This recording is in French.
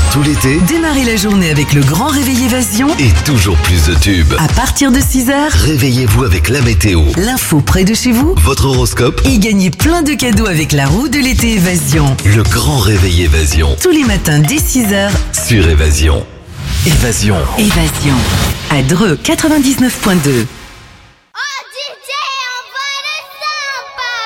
tout l'été, Démarrez la journée avec le grand réveil Évasion. et toujours plus de tubes. À partir de 6h, Réveillez-vous avec la météo, l'info près de chez vous. votre horoscope, Et gagnez plein de cadeaux avec la roue de l'été Évasion. le grand réveil Évasion Tous les matins dès 6h, sur Évasion. Évasion. Évasion. À Dreux 99.2.